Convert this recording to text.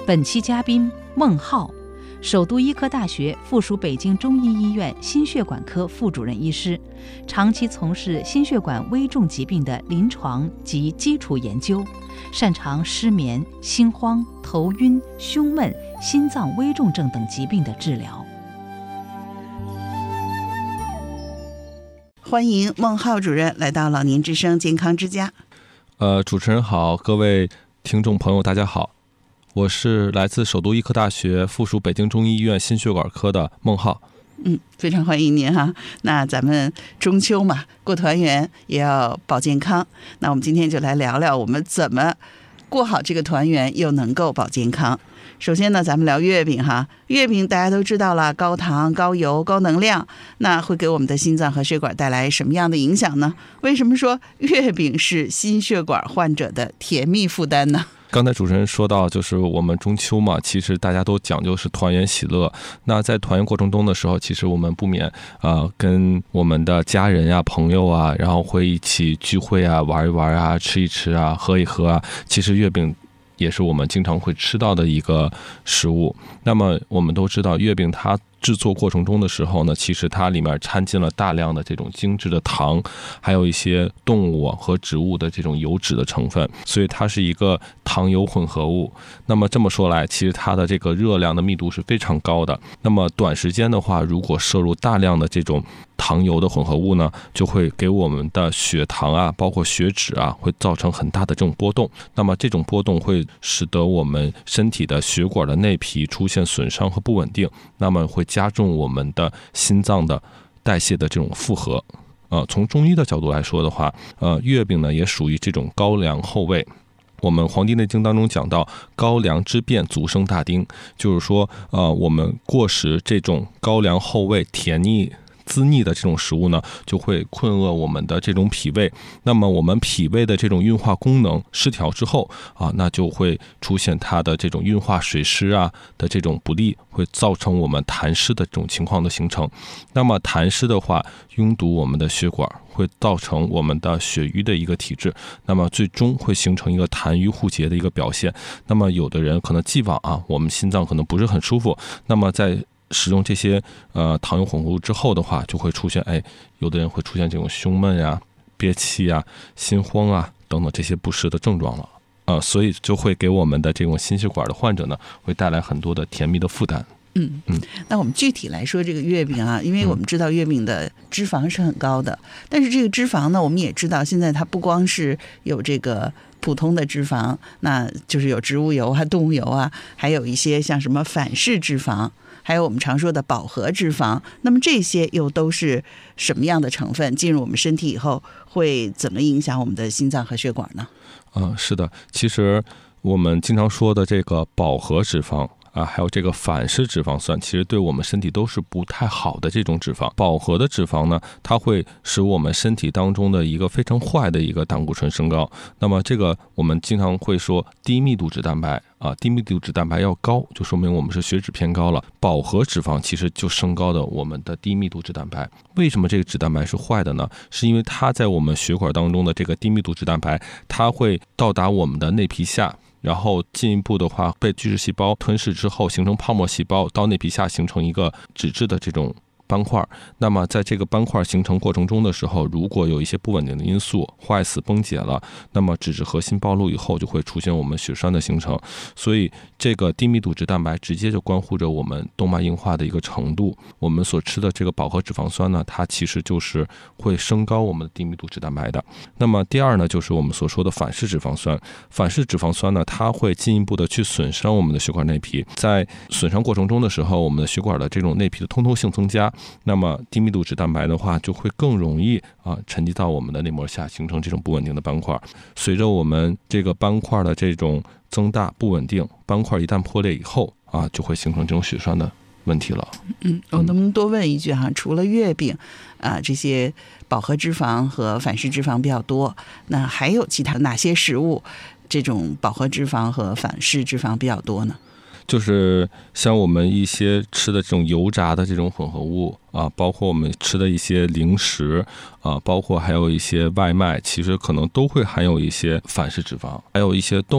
本期嘉宾孟浩，首都医科大学附属北京中医医院心血管科副主任医师，长期从事心血管危重疾病的临床及基础研究，擅长失眠、心慌、头晕、胸闷、心脏危重症等疾病的治疗。 欢迎孟浩主任来到老年之声健康之家。 主持人好，各位听众朋友大家好，我是来自首都医科大学附属北京中医医院心血管科的孟浩。 非常欢迎您哈。那咱们中秋嘛，过团圆也要保健康。那我们今天就来聊聊我们怎么过好这个团圆，又能够保健康。首先呢，咱们聊月饼哈。月饼大家都知道了，高糖、高油、高能量，那会给我们的心脏和血管带来什么样的影响呢？为什么说月饼是心血管患者的甜蜜负担呢？ 刚才主持人说到，就是我们中秋嘛，其实大家都讲究是团圆喜乐。那在团圆过程中的时候，其实我们不免跟我们的家人啊、朋友啊，然后会一起聚会啊、玩一玩啊、吃一吃啊、喝一喝啊。其实月饼也是我们经常会吃到的一个食物。那么我们都知道，月饼它制作过程中的时候呢，其实它里面掺进了大量的这种精致的糖，还有一些动物和植物的这种油脂的成分，所以它是一个糖油混合物。那么这么说来，其实它的这个热量的密度是非常高的。那么短时间的话，如果摄入大量的这种糖油的混合物呢，就会给我们的血糖啊，包括血脂啊，会造成很大的这种波动。那么这种波动会使得我们身体的血管的内皮出现损伤和不稳定，那么会加重我们的心脏的代谢的这种负荷。从中医的角度来说的话，月饼呢也属于这种高粱后味。我们《黄帝内经》当中讲到，高粱之变，足生大丁，就是说，我们过食这种高粱后味、甜腻滋腻的这种食物呢，就会困厄我们的这种脾胃。那么我们脾胃的这种运化功能失调之后那就会出现它的这种运化水湿啊的这种不利，会造成我们痰湿的这种情况的形成。那么痰湿的话，拥堵我们的血管，会造成我们的血瘀的一个体质，那么最终会形成一个痰瘀互结的一个表现。那么有的人可能既往我们心脏可能不是很舒服，那么在使用这些糖油混合物之后的话，就会出现有的人会出现这种胸闷啊、憋气啊、心慌啊等等这些不适的症状了。所以就会给我们的这种心血管的患者呢，会带来很多的甜蜜的负担。 那我们具体来说这个月饼因为我们知道月饼的脂肪是很高的，但是这个脂肪呢，我们也知道现在它不光是有这个普通的脂肪，那就是有植物油啊、动物油啊，还有一些像什么反式脂肪，还有我们常说的饱和脂肪。那么这些又都是什么样的成分？进入我们身体以后会怎么影响我们的心脏和血管呢？ 是的，其实我们经常说的这个饱和脂肪还有这个反式脂肪酸，其实对我们身体都是不太好的这种脂肪。饱和的脂肪呢，它会使我们身体当中的一个非常坏的一个胆固醇升高。那么这个我们经常会说低密度脂蛋白低密度脂蛋白要高，就说明我们是血脂偏高了。饱和脂肪其实就升高的我们的低密度脂蛋白。为什么这个脂蛋白是坏的呢？是因为它在我们血管当中的这个低密度脂蛋白，它会到达我们的内皮下，然后进一步的话被巨噬细胞吞噬之后形成泡沫细胞，到内皮下形成一个脂质的这种斑块。那么在这个斑块形成过程中的时候，如果有一些不稳定的因素坏死崩解了，那么脂质核心暴露以后，就会出现我们血栓的形成。所以这个低密度脂蛋白直接就关乎着我们动脉硬化的一个程度。我们所吃的这个饱和脂肪酸呢，它其实就是会升高我们的低密度脂蛋白的。那么第二呢，就是我们所说的反式脂肪酸。反式脂肪酸呢，它会进一步的去损伤我们的血管内皮。在损伤过程中的时候，我们的血管的这种内皮的通透性增加，那么低密度脂蛋白的话就会更容易沉积到我们的内膜下，形成这种不稳定的斑块。随着我们这个斑块的这种增大不稳定，斑块一旦破裂以后就会形成这种血栓的问题了。 我能不能多问一句除了月饼这些饱和脂肪和反式脂肪比较多，那还有其他哪些食物这种饱和脂肪和反式脂肪比较多呢？ 就是像我们一些吃的这种油炸的这种混合物包括我们吃的一些零食包括还有一些外卖，其实可能都会含有一些反式脂肪，还有一些动